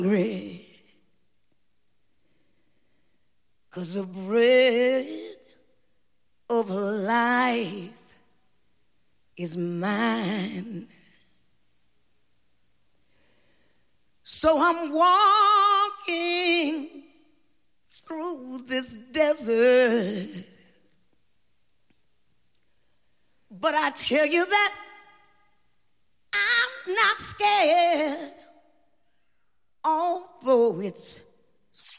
hungry, 'cause the bread of life is mine. So I'm walking through this desert, but I tell you that I'm not scared, although it's